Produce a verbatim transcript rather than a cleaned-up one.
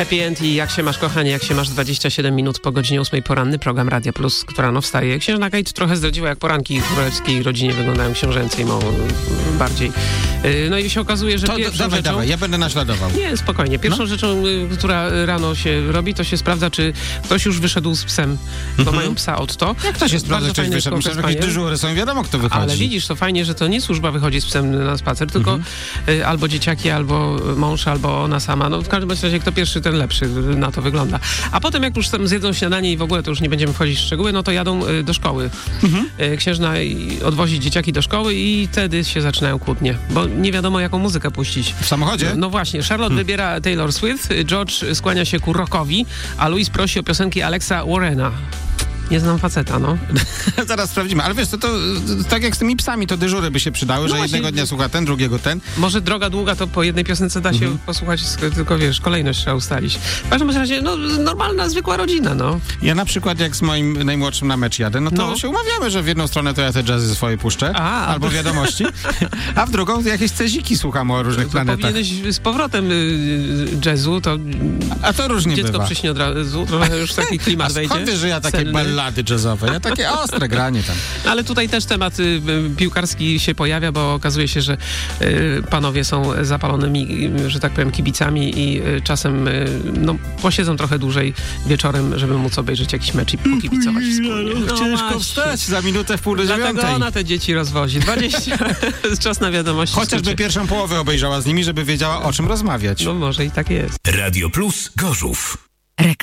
Happy End i Jak się masz, kochanie, jak się masz, dwadzieścia siedem minut po godzinie ósmej, poranny program Radia Plus, która rano wstaje. Księżna Kate trochę zdradziła, jak poranki w królewskiej rodzinie wyglądają książęcej, mało bardziej. No i się okazuje, że to pierwszą dawaj, rzeczą... dawaj, ja będę naśladował. Nie, spokojnie. Pierwszą no. rzeczą, która rano się robi, to się sprawdza, czy ktoś już wyszedł z psem, bo mhm. mają psa Otto. Jak to się sprawdza, czy ktoś wyszedł? Myślę, że jakieś dyżury są, wiadomo, kto wychodzi. Ale widzisz, to fajnie, że to nie służba wychodzi z psem na spacer, tylko mhm. y, albo dzieciaki, albo mąż, albo ona sama. No w każdym razie, kto pierwszy, ten lepszy. Na to wygląda. A potem, jak już tam zjedzą śniadanie i w ogóle to już nie będziemy wchodzić w szczegóły, no to jadą y, do szkoły. Mhm. Y, księżna odwozi dzieciaki do szkoły i wtedy się zaczynają kłótnie, bo nie wiadomo, jaką muzykę puścić. W samochodzie? No, no właśnie. Charlotte hmm. wybiera Taylor Swift, George skłania się ku rockowi, a Louis prosi o piosenki Alexa Warrena. Nie znam faceta, no. Zaraz sprawdzimy. Ale wiesz, to, to tak jak z tymi psami, to dyżury by się przydały, no że właśnie, jednego dnia słucha ten, drugiego ten. Może droga długa, to po jednej piosence da się mhm. posłuchać, tylko wiesz, kolejność trzeba ustalić. W każdym razie, no, normalna, zwykła rodzina, no. Ja na przykład, jak z moim najmłodszym na mecz jadę, no to no. się umawiamy, że w jedną stronę to ja te jazzy swoje puszczę, a, albo wiadomości, a w drugą jakieś ceziki słucham o różnych to planetach. Powinieneś z powrotem y, jazzu, to... A to różnie dziecko bywa. przyśnie od razu, trochę już taki klimat a wejdzie. skąd wiesz, że ja takie ballady jazzowe? Ja takie ostre granie tam. Ale tutaj też temat y, piłkarski się pojawia, bo okazuje się, że y, panowie są zapalonymi, że tak powiem, kibicami i y, czasem y, no, posiedzą trochę dłużej wieczorem, żeby móc obejrzeć jakiś mecz i pokibicować wspólnie. No, ciężko właśnie wstać za minutę w pół do dziewiątej. Dlatego ona te dzieci rozwozi. dwadzieścia czas na wiadomości. Chociażby skrócie. Pierwszą połowę obejrzała z nimi, żeby wiedziała, o czym rozmawiać. No może i tak jest. Radio Plus Gorzów.